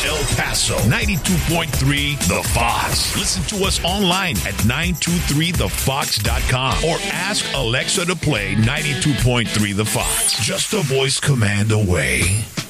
El Paso, 92.3 The Fox. Listen to us online at 923thefox.com or ask Alexa to play 92.3 The Fox. Just a voice command away.